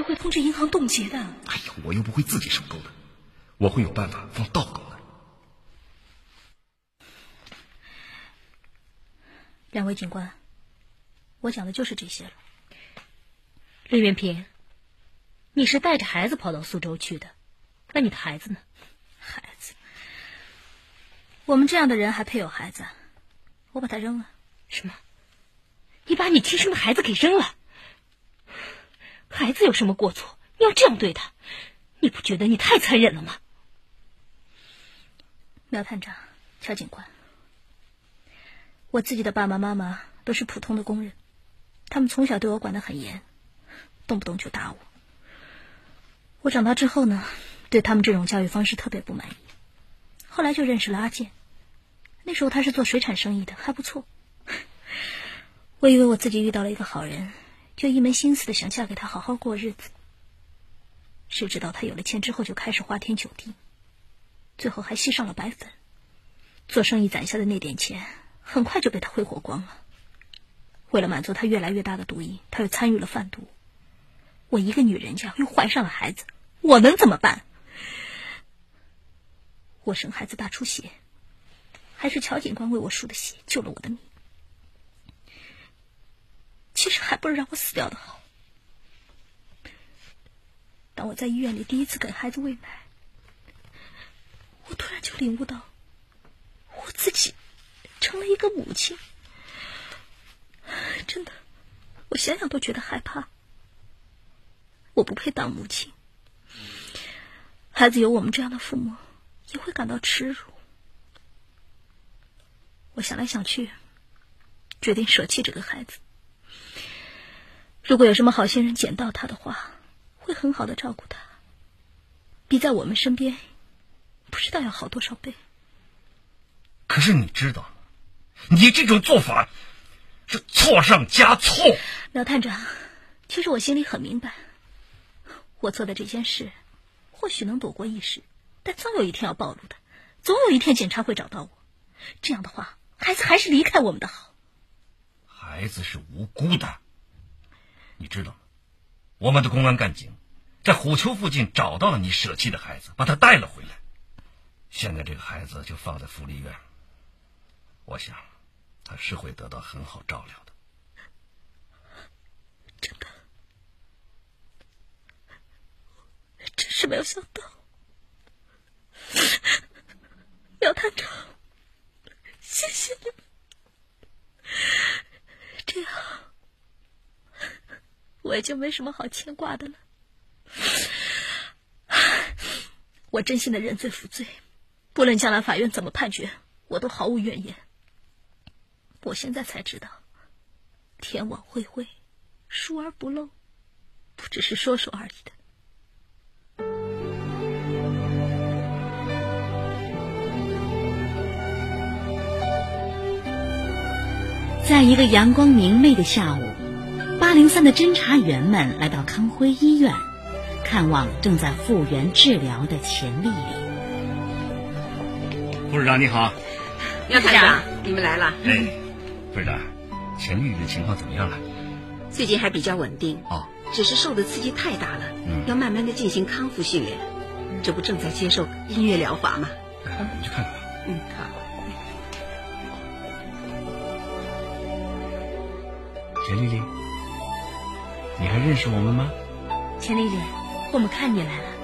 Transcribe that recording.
会通知银行冻结的。 哎呀，我又不会自己上钩的，我会有办法放倒钩的。 两位警官，我讲的就是这些了。 林元平，你是带着孩子跑到苏州去的，那你的孩子呢？ 孩子，我们这样的人还配有孩子？我把他扔了。 什么？你把你亲生的孩子给扔了？孩子有什么过错？你要这样对他，你不觉得你太残忍了吗？ 苗探长，乔警官，我自己的爸爸妈妈都是普通的工人，他们从小对我管得很严，动不动就打我。我长大之后呢，对他们这种教育方式特别不满意。后来就认识了阿健，那时候他是做水产生意的，还不错。我以为我自己遇到了一个好人，就一门心思的想嫁给他，好好过日子。谁知道他有了钱之后就开始花天酒地，最后还吸上了白粉。做生意攒下的那点钱很快就被他挥霍光了。为了满足他越来越大的毒瘾，他又参与了贩毒。我一个女人家又怀上了孩子，我能怎么办？我生孩子大出血，还是乔警官为我输的血救了我的命。其实还不如让我死掉的好。当我在医院里第一次给孩子喂奶，我突然就领悟到，我自己成了一个母亲。真的，我想想都觉得害怕。我不配当母亲，孩子有我们这样的父母也会感到耻辱。我想来想去，决定舍弃这个孩子。如果有什么好心人捡到他的话，会很好的照顾他，比在我们身边不知道要好多少倍。 可是你知道，你这种做法是错上加错。 苗探长，其实我心里很明白，我做的这件事或许能躲过一时，但总有一天要暴露的，总有一天警察会找到我。这样的话，孩子还是离开我们的好。 孩子是无辜的，你知道吗？我们的公安干警在虎丘附近找到了你舍弃的孩子，把他带了回来。现在这个孩子就放在福利院，我想他是会得到很好照料的。 真的，真是没有想到。苗探长，谢谢你。这样我也就没什么好牵挂的了。我真心的认罪负罪，不论将来法院怎么判决，我都毫无怨言。我现在才知道，天网恢恢，疏而不漏，不只是说说而已的。 在一个阳光明媚的下午，803的侦查员们来到康辉医院，看望正在复原治疗的钱丽丽。 副市长你好。 苗探长，你们来了。 副市长，钱丽丽的情况怎么样了？ 最近还比较稳定，只是受的刺激太大了，要慢慢的进行康复训练。这不正在接受音乐疗法吗？ 我们去看看吧。 好。 钱丽丽，你还认识我们吗？ 钱丽丽，我们看你来了。